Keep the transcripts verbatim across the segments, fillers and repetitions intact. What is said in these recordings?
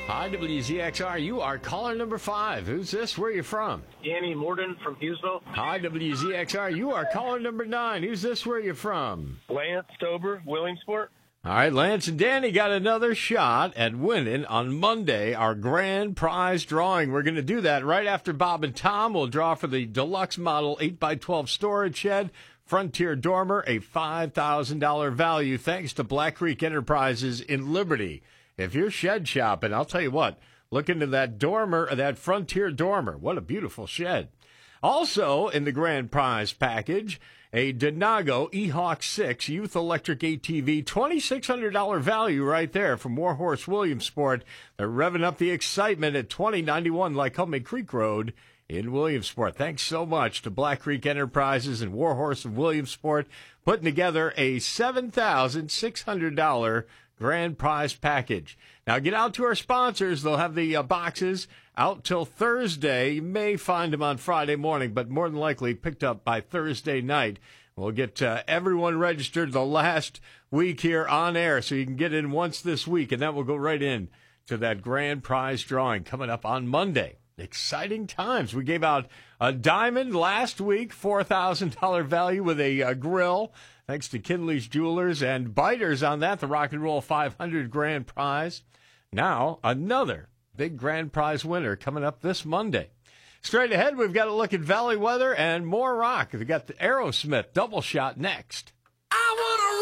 Hi, W Z X R. You are caller number five. Who's this? Where are you from? Danny Morden from Hughesville. Hi, W Z X R. You are caller number nine. Who's this? Where are you from? Lance Stober, Willingsport. All right, Lance and Danny got another shot at winning on Monday our grand prize drawing. We're going to do that right after Bob and Tom will draw for the deluxe model eight by twelve storage shed, Frontier Dormer, a five thousand dollars value thanks to Black Creek Enterprises in Liberty. If you're shed shopping, I'll tell you what, look into that dormer, that Frontier Dormer. What a beautiful shed. Also in the grand prize package, a Denago E-Hawk six Youth Electric A T V, two thousand six hundred dollars value right there from Warhorse Williamsport. They're revving up the excitement at twenty ninety-one Lycoming Creek Road in Williamsport. Thanks so much to Black Creek Enterprises and Warhorse of Williamsport putting together a seven thousand six hundred dollars grand prize package. Now get out to our sponsors. They'll have the uh, boxes out till Thursday. You may find them on Friday morning, but more than likely picked up by Thursday night. We'll get uh, everyone registered the last week here on air, so you can get in once this week, and that will go right in to that grand prize drawing coming up on Monday. Exciting times. We gave out a diamond last week, four thousand dollars value with a uh, grill, thanks to Kinley's Jewelers and Biters on that, the Rock and Roll five hundred grand prize. Now, another big grand prize winner coming up this Monday. Straight ahead, we've got a look at Valley weather and more rock. We've got the Aerosmith double shot next. I want to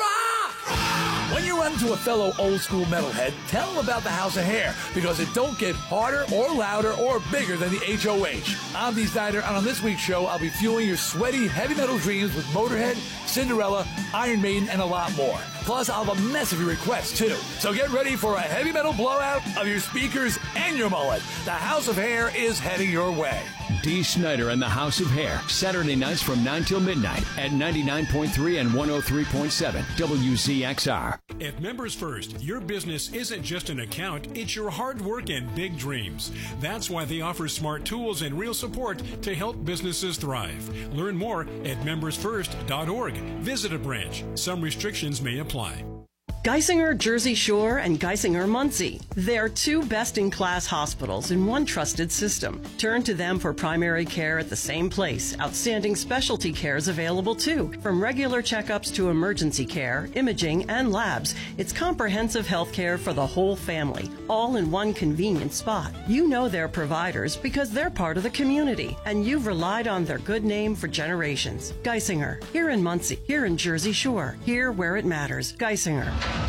rock! When you run into a fellow old-school metalhead, tell them about the House of Hair, because it don't get harder or louder or bigger than the H O H. I'm Dee Snyder, and on this week's show, I'll be fueling your sweaty, heavy metal dreams with Motorhead, Cinderella, Iron Maiden, and a lot more. Plus, I'll have a mess of your requests, too. So get ready for a heavy metal blowout of your speakers and your mullet. The House of Hair is heading your way. Dee Snyder and the House of Hair, Saturday nights from nine till midnight at ninety-nine point three and one oh three point seven W Z X R. At Members First, your business isn't just an account, it's your hard work and big dreams. That's why they offer smart tools and real support to help businesses thrive. Learn more at members first dot org. Visit a branch. Some restrictions may apply. Geisinger Jersey Shore and Geisinger Muncie. They're two best-in-class hospitals in one trusted system. Turn to them for primary care at the same place. Outstanding specialty care is available too. From regular checkups to emergency care, imaging, and labs, it's comprehensive health care for the whole family, all in one convenient spot. You know their providers because they're part of the community, and you've relied on their good name for generations. Geisinger, here in Muncie, here in Jersey Shore, here where it matters. Geisinger.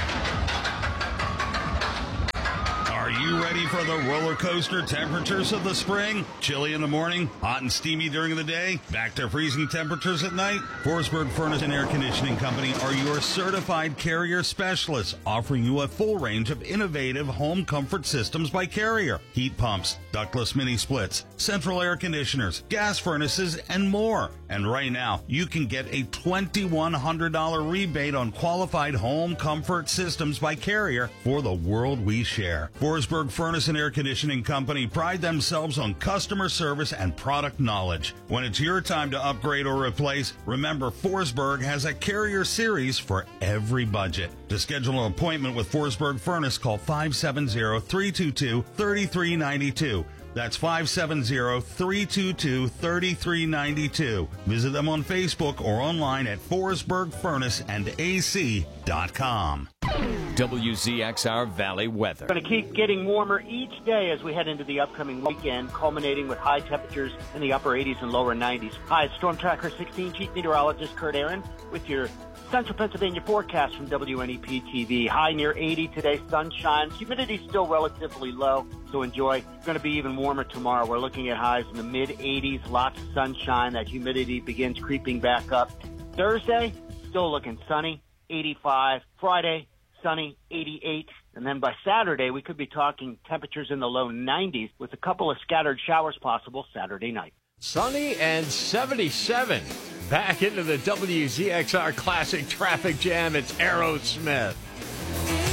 Are you ready for the roller coaster temperatures of the spring? Chilly in the morning, hot and steamy during the day, back to freezing temperatures at night? Forsberg Furnace and Air Conditioning Company are your certified Carrier specialists, offering you a full range of innovative home comfort systems by Carrier. Heat pumps, ductless mini splits, central air conditioners, gas furnaces, and more. And right now, you can get a twenty-one hundred dollars rebate on qualified home comfort systems by Carrier for the world we share. Forsberg Furnace and Air Conditioning Company pride themselves on customer service and product knowledge. When it's your time to upgrade or replace, remember Forsberg has a Carrier series for every budget. To schedule an appointment with Forsberg Furnace, call five seven zero, three two two, three three nine two. That's five seven zero, three two two, three three nine two. Visit them on Facebook or online at forsberg furnace and a c dot com. W Z X R Valley weather. Going to keep getting warmer each day as we head into the upcoming weekend, culminating with high temperatures in the upper eighties and lower nineties. Hi, it's Storm Tracker sixteen Chief Meteorologist Kurt Aaron with your Central Pennsylvania forecast from W N E P T V. High near eighty today, sunshine. Humidity still relatively low, so enjoy. It's going to be even warmer tomorrow. We're looking at highs in the mid eighties, lots of sunshine. That humidity begins creeping back up. Thursday, still looking sunny, eighty-five. Friday, sunny, eighty-eight. And then by Saturday, we could be talking temperatures in the low nineties with a couple of scattered showers possible Saturday night. Sunny and seventy-seven. Back into the W Z X R Classic Traffic Jam. It's Aerosmith.